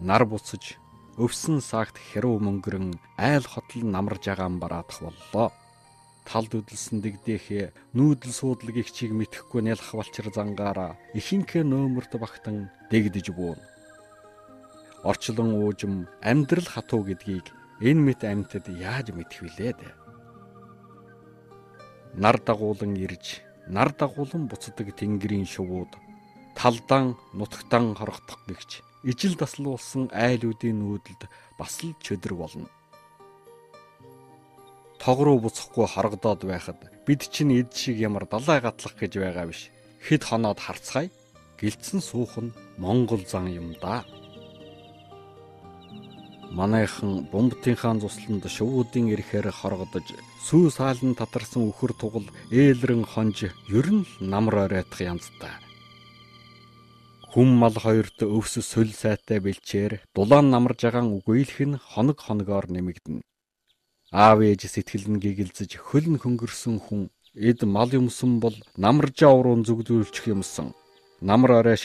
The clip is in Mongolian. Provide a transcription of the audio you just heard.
нар буцаж өвсөн саагт хэрүү мөнгөрөн айл хотол намарж агаан бараадах боллоо. Талд үдэлсэн дэгдээхээ нүүдэл суудлыг их чиг мэдэхгүй нялх балчир зангаараа ихинхээ нөөмөрт багтан дэгдэж бууна. Орчлон уужим амьдрал хатуу гэдгийг энэ мэт амьтад яаж мэдэх вүлээ дээ. Нар дагуулан ирж, нар дагуулан буцдаг тэнгэрийн шувууд талдаан нутагтан хорогдох гэгч ижил таслуулсан айлуудын нүүдэлд бас л чөдөр болно. Тог руу буцахгүй хорогдоод байхад бид чинь эд шиг ямар далай гатлах гэж байгаа биш. Хэд хоноод харцгаая. Гэлцэн суух нь Монгол зан юм да. Манайхан бомбтынхаа цусланд шувуудын ирэхээр хорогдож сүү саалн татарсан үхэр тугал ээлрэн хонж ер нь намар оройтх янзтай. Хүм мал хоёрт өвс сөл сайтай бэлчээр дулаан намарж агаан үгөйлөх нь хоног хоногоор нэмэгдэнэ. Аав ээж сэтгэл нь гэгэлзэж хөл нь хөнгөрсөн хүн эд мал юмсан бол намаржаа уруун зүгдүүлчих юмсан. Намар орой